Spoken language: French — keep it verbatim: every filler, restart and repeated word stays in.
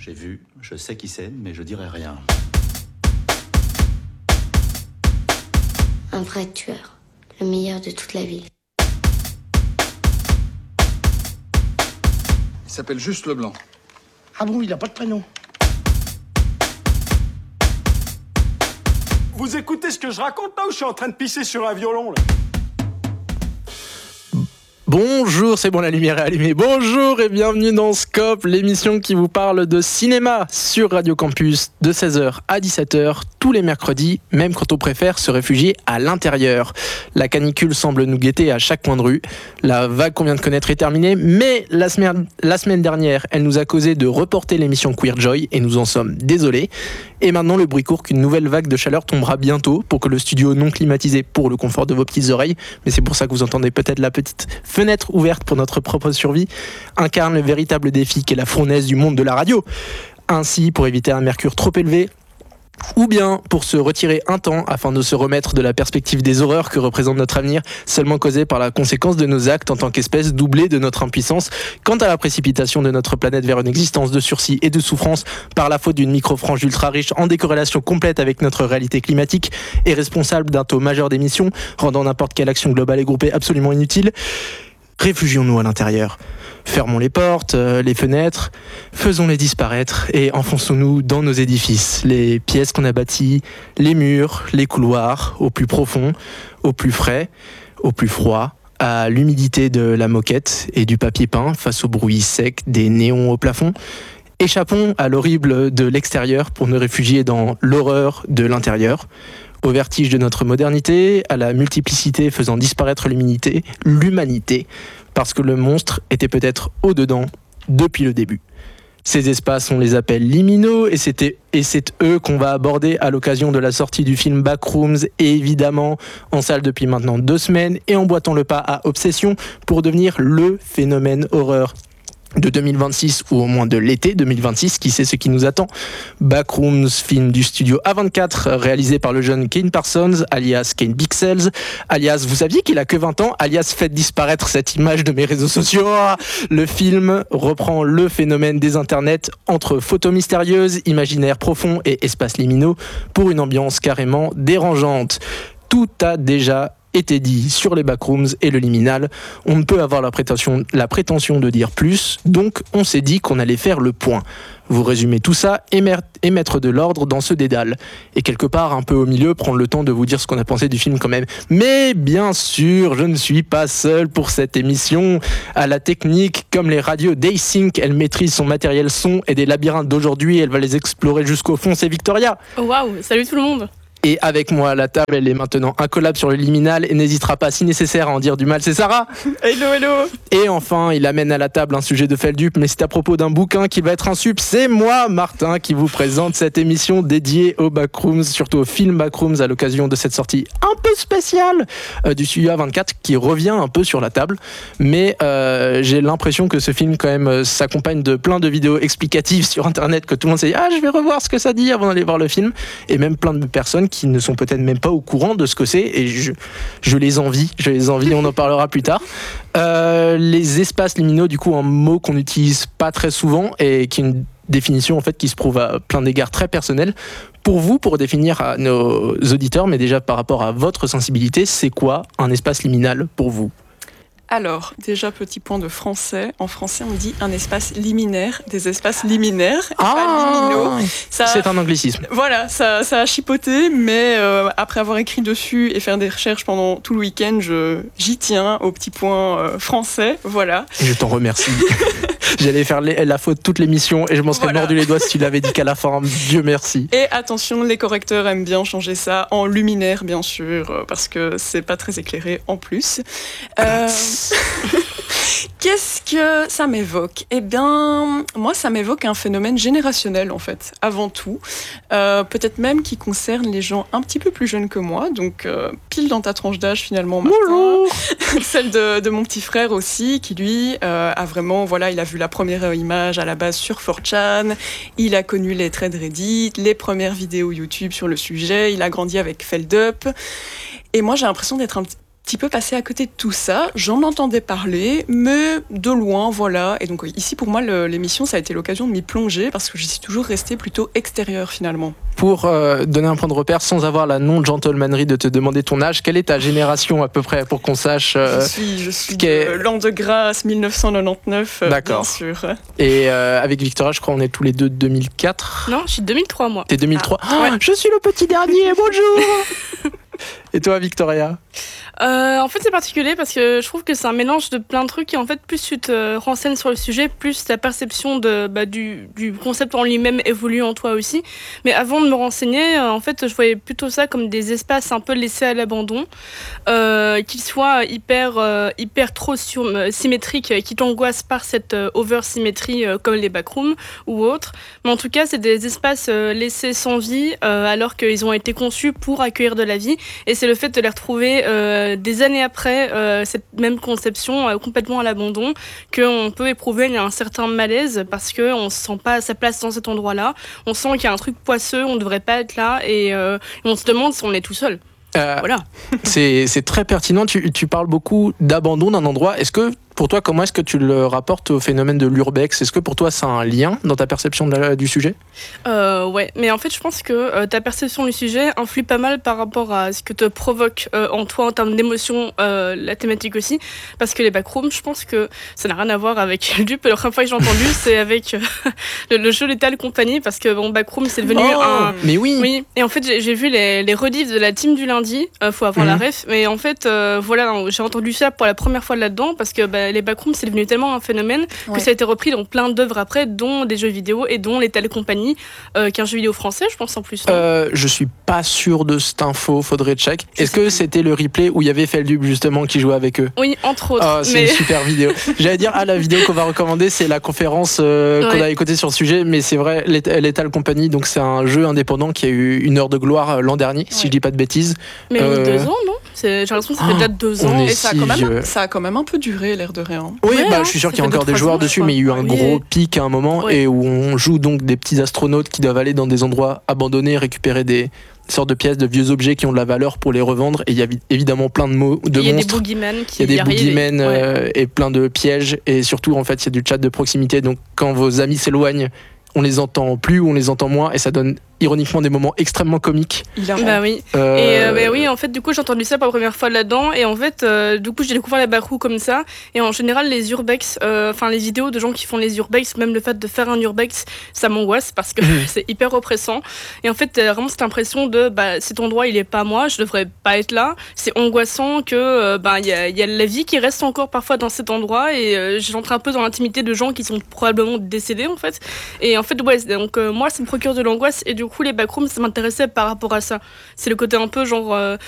J'ai vu, je sais qui c'est, mais je dirai rien. Un vrai tueur, le meilleur de toute la ville. Il s'appelle Juste Leblanc. Ah bon, il a pas de prénom. Vous écoutez ce que je raconte là ou je suis en train de pisser sur un violon là? Bonjour, c'est bon, la lumière est allumée. Bonjour et bienvenue dans Scope, l'émission qui vous parle de cinéma sur Radio Campus de seize heures à dix-sept heures tous les mercredis, même quand on préfère se réfugier à l'intérieur. La canicule semble nous guetter à chaque coin de rue. La vague qu'on vient de connaître est terminée, mais la semaine, la semaine dernière, elle nous a causé de reporter l'émission Queer Joy et nous en sommes désolés. Et maintenant, le bruit court qu'une nouvelle vague de chaleur tombera bientôt pour que le studio non climatisé pour le confort de vos petites oreilles, mais c'est pour ça que vous entendez peut-être la petite fenêtre ouverte pour notre propre survie, incarne le véritable défi qu'est la fournaise du monde de la radio. Ainsi, pour éviter un mercure trop élevé, ou bien pour se retirer un temps afin de se remettre de la perspective des horreurs que représente notre avenir, seulement causée par la conséquence de nos actes en tant qu'espèce, doublée de notre impuissance quant à la précipitation de notre planète vers une existence de sursis et de souffrance par la faute d'une micro-frange ultra riche en décorrélation complète avec notre réalité climatique et responsable d'un taux majeur d'émissions, rendant n'importe quelle action globale et groupée absolument inutile. Réfugions-nous à l'intérieur. Fermons les portes, euh, les fenêtres, faisons-les disparaître et enfonçons-nous dans nos édifices, les pièces qu'on a bâties, les murs, les couloirs, au plus profond, au plus frais, au plus froid, à l'humidité de la moquette et du papier peint face au bruit sec des néons au plafond. Échappons à l'horrible de l'extérieur pour nous réfugier dans l'horreur de l'intérieur. Au vertige de notre modernité, à la multiplicité faisant disparaître l'humanité, l'humanité, parce que le monstre était peut-être au-dedans depuis le début. Ces espaces, on les appelle liminaux, et, c'était, et c'est eux qu'on va aborder à l'occasion de la sortie du film Backrooms, et évidemment en salle depuis maintenant deux semaines, et emboîtant le pas à Obsession pour devenir le phénomène horreur de deux mille vingt-six, ou au moins de l'été deux mille vingt-six, qui sait ce qui nous attend. Backrooms, film du studio A vingt-quatre, réalisé par le jeune Kane Parsons, alias Kane Pixels, alias, vous saviez qu'il a que vingt ans, alias faites disparaître cette image de mes réseaux sociaux. Le film reprend le phénomène des internets entre photos mystérieuses, imaginaires profonds et espaces liminaux pour une ambiance carrément dérangeante. Tout a déjà été dit sur les backrooms et le liminal. On ne peut avoir la prétention, la prétention de dire plus, donc on s'est dit qu'on allait faire le point. Vous résumez tout ça et, mer- et mettre de l'ordre dans ce dédale. Et quelque part, un peu au milieu, prendre le temps de vous dire ce qu'on a pensé du film quand même. Mais bien sûr, je ne suis pas seul pour cette émission. À la technique, comme les radios Daysync, elle maîtrise son matériel son et des labyrinthes d'aujourd'hui, elle va les explorer jusqu'au fond, c'est Victoria. Oh waouh, salut tout le monde. Et avec moi à la table, elle est maintenant incollable sur le liminal et n'hésitera pas si nécessaire à en dire du mal, c'est Sarah. Hello, hello. Et enfin, il amène à la table un sujet de Feldup, mais c'est à propos d'un bouquin qui va être un sup. C'est moi, Martin, qui vous présente cette émission dédiée aux Backrooms, surtout au film Backrooms, à l'occasion de cette sortie un peu spéciale euh, du studio A vingt-quatre, qui revient un peu sur la table. Mais euh, j'ai l'impression que ce film, quand même, euh, s'accompagne de plein de vidéos explicatives sur Internet, que tout le monde s'est dit « Ah, je vais revoir ce que ça dit avant d'aller voir le film ». Et même plein de personnes qui ne sont peut-être même pas au courant de ce que c'est, et je, je les envie, je les envie, on en parlera plus tard. Euh, les espaces liminaux, du coup, un mot qu'on n'utilise pas très souvent et qui est une définition en fait qui se prouve à plein d'égards très personnels. Pour vous, pour définir à nos auditeurs, mais déjà par rapport à votre sensibilité, c'est quoi un espace liminal pour vous ? Alors, déjà, petit point de français. En français, on dit un espace liminaire, des espaces liminaires, et ah, pas liminaux. Ça, c'est un anglicisme. Voilà, ça, ça a chipoté, mais euh, après avoir écrit dessus et faire des recherches pendant tout le week-end, je, j'y tiens au petit point euh, français, voilà. Je t'en remercie. J'allais faire les, la faute toute l'émission et je m'en serais voilà. mordu les doigts si tu l'avais dit qu'à la fin. Dieu merci. Et attention, les correcteurs aiment bien changer ça en luminaire, bien sûr, parce que c'est pas très éclairé en plus. Euh... Qu'est-ce que ça m'évoque ? Eh bien, moi, ça m'évoque un phénomène générationnel, en fait, avant tout. Euh, peut-être même qui concerne les gens un petit peu plus jeunes que moi, donc euh, pile dans ta tranche d'âge, finalement, Martin. Celle de, de mon petit frère aussi, qui, lui, euh, a vraiment, voilà, il a vu la première image à la base sur four chan, il a connu les threads Reddit, les premières vidéos YouTube sur le sujet, il a grandi avec Feldup. Et moi, j'ai l'impression d'être un petit petit peu passée à côté de tout ça. J'en entendais parler, mais de loin, voilà. Et donc ici, pour moi, le, l'émission, ça a été l'occasion de m'y plonger parce que je suis toujours restée plutôt extérieure finalement. Pour euh, donner un point de repère, sans avoir la non-gentlemannerie de te demander ton âge, quelle est ta génération à peu près pour qu'on sache euh, Je suis, je suis qu'est... de l'an de grâce dix-neuf cent quatre-vingt-dix-neuf, euh, D'accord. bien sûr. Et euh, avec Victoria, je crois on est tous les deux de deux mille quatre. Non, je suis deux mille trois, moi. T'es deux mille trois. Ah, Oh, ouais. je suis le petit dernier, bonjour. Et toi, Victoria? Euh, en fait, c'est particulier parce que je trouve que c'est un mélange de plein de trucs et en fait, plus tu te renseignes sur le sujet, plus ta perception de, bah, du, du concept en lui-même évolue en toi aussi. Mais avant de me renseigner, euh, en fait, je voyais plutôt ça comme des espaces un peu laissés à l'abandon, euh, qu'ils soient hyper, euh, hyper trop sur, euh, symétriques, qui t'angoissent par cette euh, over-symétrie euh, comme les backrooms ou autres. Mais en tout cas, c'est des espaces euh, laissés sans vie euh, alors qu'ils ont été conçus pour accueillir de la vie. Et c'est le fait de les retrouver euh, des années après euh, cette même conception euh, complètement à l'abandon qu'on peut éprouver un certain malaise parce qu'on ne se sent pas à sa place dans cet endroit-là. On sent qu'il y a un truc poisseux, on ne devrait pas être là et euh, on se demande si on est tout seul. Euh, Voilà. c'est, c'est très pertinent. Tu, tu parles beaucoup d'abandon d'un endroit. Est-ce que, pour toi, comment est-ce que tu le rapportes au phénomène de l'urbex? Est-ce que pour toi, ça a un lien dans ta perception de la- du sujet? Euh, ouais, mais en fait, je pense que euh, ta perception du sujet influe pas mal par rapport à ce que te provoque euh, en toi en termes d'émotion euh, la thématique aussi. Parce que les backrooms, je pense que ça n'a rien à voir avec Dupe. La première fois que j'ai entendu, c'est avec euh, le, le jeu Lethal Company. Parce que bon, backroom, c'est devenu Oh, un. mais oui. Oui, et en fait, j'ai, j'ai vu les, les rediffs de la team du lundi. Euh, faut avoir Mhm. la ref. Mais en fait, euh, voilà, j'ai entendu ça pour la première fois là-dedans. Parce que bah, les backrooms, c'est devenu tellement un phénomène que Ouais. ça a été repris dans plein d'œuvres après, dont des jeux vidéo et dont Lethal Company. Euh, qui est un jeu vidéo français, je pense en plus. non Euh, je suis pas sûr de cette info, faudrait check. Est-ce que c'était le replay où il y avait Feldub justement qui jouait avec eux? Oui, entre autres. Ah, c'est mais une super vidéo. J'allais dire, ah, la vidéo qu'on va recommander, c'est la conférence euh, qu'on Ouais. a écoutée sur le sujet, mais c'est vrai, Leth- Lethal Company, donc c'est un jeu indépendant qui a eu une heure de gloire euh, l'an dernier, si Ouais. je dis pas de bêtises. mais euh, deux ans, non C'est- J'ai l'impression que ça fait Oh, déjà deux on ans. est Et ça a, si quand même, vieux. ça a quand même un peu duré, l'air de rien. Oui, Ouais, bah, hein, je suis sûr ça qu'il y a fait encore deux, des trois joueurs ans, dessus, je mais il y a eu un crois. gros Oui. pic à un moment Ouais. et où on joue donc des petits astronautes qui doivent aller dans des endroits abandonnés, récupérer des sortes de pièces, de vieux objets qui ont de la valeur pour les revendre. Et il y a vi- évidemment plein de, mots, de Il y a des monstres. boogeymen qui Il y a des arrivent et- boogeymen ouais. euh, et plein de pièges. Et surtout, en fait, il y a du chat de proximité. Donc, quand vos amis s'éloignent, on les entend plus ou on les entend moins. Et ça donne ironiquement des moments extrêmement comiques. Il a Bah oui. Euh, Et euh, bah oui, en fait, du coup, j'ai entendu ça pour la première fois là-dedans. Et en fait, euh, du coup, j'ai découvert la backroo comme ça. Et en général, les urbex, euh, enfin, les vidéos de gens qui font les urbex, même le fait de faire un urbex, ça m'angoisse parce que c'est hyper oppressant. Et en fait, t'as vraiment cette impression de, bah, cet endroit, il est pas à moi, je devrais pas être là. C'est angoissant que, euh, bah, il y a, il y a la vie qui reste encore parfois dans cet endroit. Et euh, j'entre un peu dans l'intimité de gens qui sont probablement décédés, en fait. Et en fait, ouais, donc euh, moi, ça me procure de l'angoisse. Et du coup, les backrooms, ça m'intéressait par rapport à ça. C'est le côté un peu genre, euh,